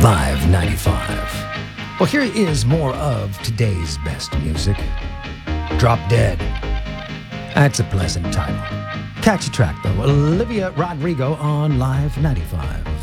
Live 95. Well, here is more of today's best music. Drop Dead. That's a pleasant title. Catchy track, though. Olivia Rodrigo on Live 95.